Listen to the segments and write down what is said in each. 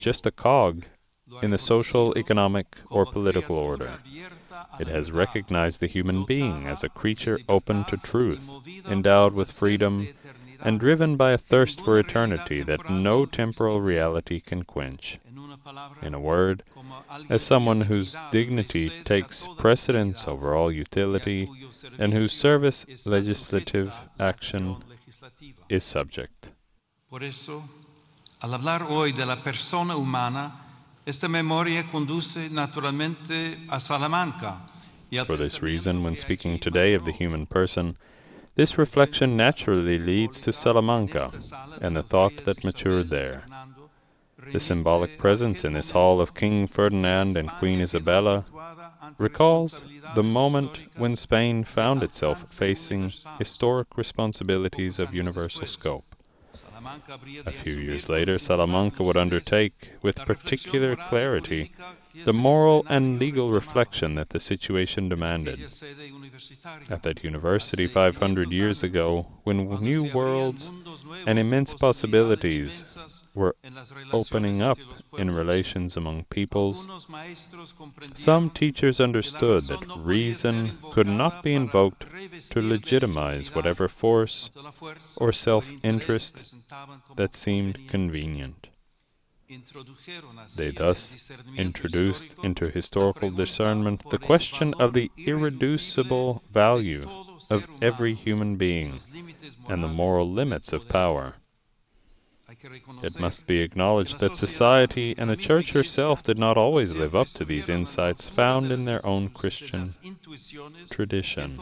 just a cog in the social, economic, or political order. It has recognized the human being as a creature open to truth, endowed with freedom, and driven by a thirst for eternity that no temporal reality can quench. In a word, as someone whose dignity takes precedence over all utility, and whose service legislative action is subject. Por eso, al hablar hoy de la persona humana, esta memoria conduce naturalmente a Salamanca. For this reason, when speaking today of the human person, this reflection naturally leads to Salamanca and the thought that matured there. The symbolic presence in this hall of King Ferdinand and Queen Isabella recalls the moment when Spain found itself facing historic responsibilities of universal scope. A few years later, Salamanca would undertake, with particular clarity, the moral and legal reflection that the situation demanded. At that university 500 years ago, when new worlds and immense possibilities were opening up in relations among peoples, some teachers understood that reason could not be invoked to legitimize whatever force or self-interest that seemed convenient. They thus introduced into historical discernment the question of the irreducible value of every human being and the moral limits of power. It must be acknowledged that society and the Church herself did not always live up to these insights found in their own Christian tradition.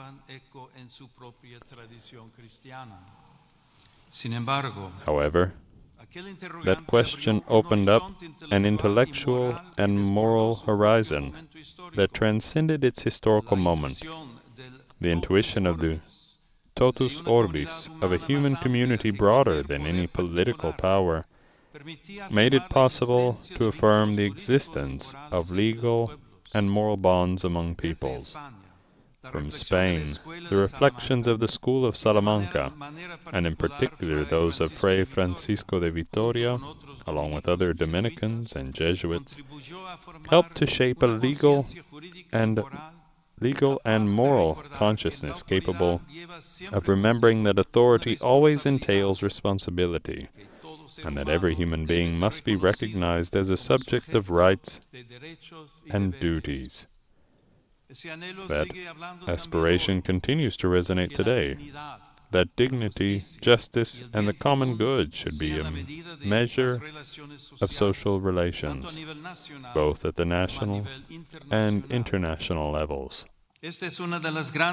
However, that question opened up an intellectual and moral horizon that transcended its historical moment. The intuition of the totus orbis of a human community broader than any political power made it possible to affirm the existence of legal and moral bonds among peoples. From Spain, the reflections of the school of Salamanca, and in particular those of Fray Francisco de Vitoria, along with other Dominicans and Jesuits, helped to shape a legal and moral consciousness capable of remembering that authority always entails responsibility, and that every human being must be recognized as a subject of rights and duties. That aspiration continues to resonate today, that dignity, justice, and the common good should be a measure of social relations, both at the national and international levels. This is one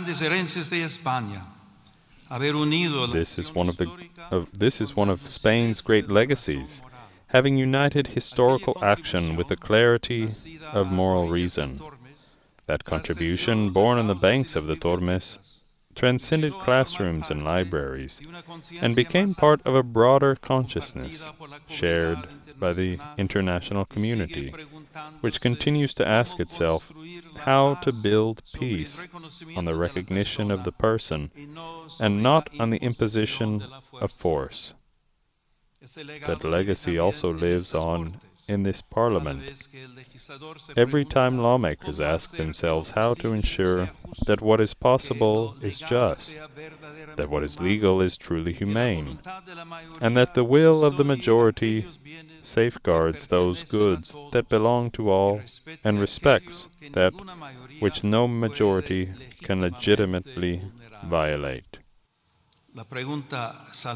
of Spain's great legacies, having united historical action with the clarity of moral reason. That contribution, born on the banks of the Tormes, transcended classrooms and libraries, and became part of a broader consciousness, shared by the international community, which continues to ask itself how to build peace on the recognition of the person, and not on the imposition of force. That legacy also lives on in this Parliament. Every time lawmakers ask themselves how to ensure that what is possible is just, that what is legal is truly humane, and that the will of the majority safeguards those goods that belong to all and respects that which no majority can legitimately violate. The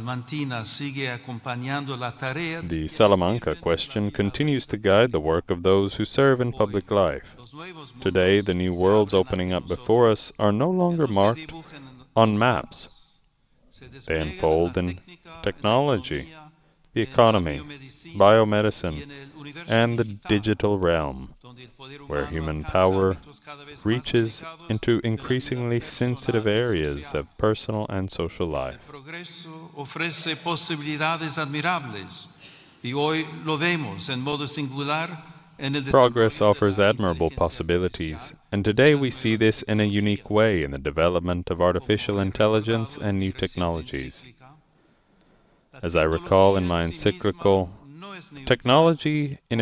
Salamanca question continues to guide the work of those who serve in public life. Today, the new worlds opening up before us are no longer marked on maps. They unfold in technology, the economy, biomedicine, and the digital realm, where human power reaches into increasingly sensitive areas of personal and social life. Progress offers admirable possibilities, and today we see this in a unique way in the development of artificial intelligence and new technologies. As I recall in my encyclical, Technology, in